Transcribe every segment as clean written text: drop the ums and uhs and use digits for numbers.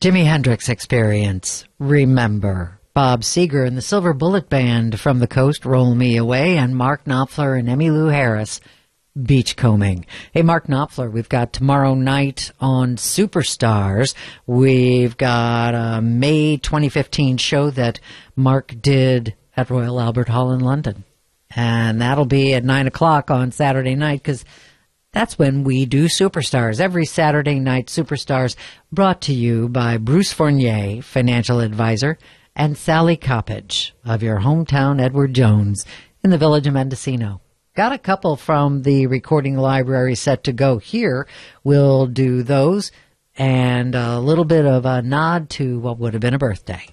Jimi Hendrix Experience, Remember. Bob Seger and the Silver Bullet Band from the Coast, Roll Me Away, and Mark Knopfler and Emmylou Harris, Beachcombing. Hey, Mark Knopfler, we've got tomorrow night on Superstars. We've got a May 2015 show that Mark did at Royal Albert Hall in London. And that'll be at 9 o'clock on Saturday night, because that's when we do Superstars. Every Saturday night, Superstars, brought to you by Bruce Fournier, financial advisor, and Sally Coppage of your hometown Edward Jones in the village of Mendocino. Got a couple from the recording library set to go here. We'll do those and a little bit of a nod to what would have been a birthday.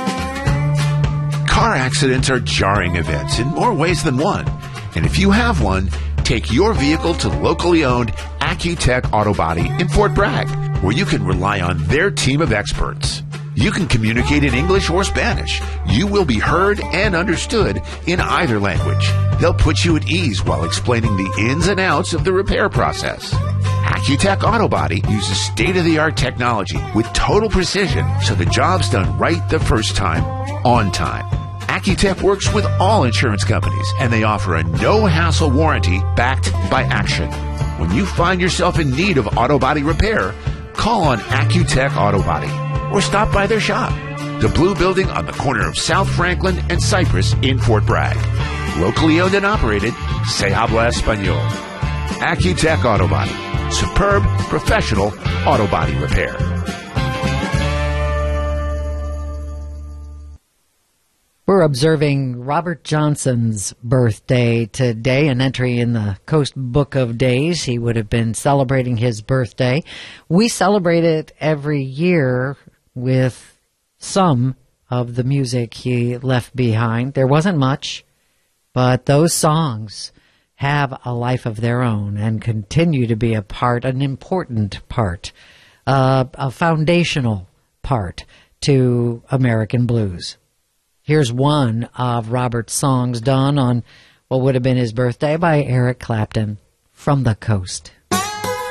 Car accidents are jarring events in more ways than one. And if you have one, take your vehicle to locally owned Accutech Auto Body in Fort Bragg, where you can rely on their team of experts. You can communicate in English or Spanish. You will be heard and understood in either language. They'll put you at ease while explaining the ins and outs of the repair process. Accutech Auto Body uses state-of-the-art technology with total precision, so the job's done right the first time, on time. Accutech works with all insurance companies, and they offer a no-hassle warranty backed by action. When you find yourself in need of auto body repair, call on Accutech Auto Body or stop by their shop, the Blue Building on the corner of South Franklin and Cypress in Fort Bragg. Locally owned and operated, Se Habla Español. Accutech Auto Body. Superb, professional auto body repair. We're observing Robert Johnson's birthday today, an entry in the Coast Book of Days. He would have been celebrating his birthday. We celebrate it every year with some of the music he left behind. There wasn't much, but those songs have a life of their own and continue to be a part, an important part, a foundational part to American blues. Here's one of Robert's songs done on what would have been his birthday by Eric Clapton, From the Coast.